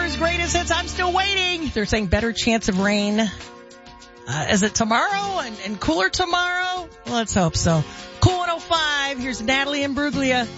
Weather's greatest hits. I'm still waiting. They're saying better chance of rain. Is it tomorrow and cooler tomorrow? Let's hope so. Cool 105. Here's Natalie Imbruglia.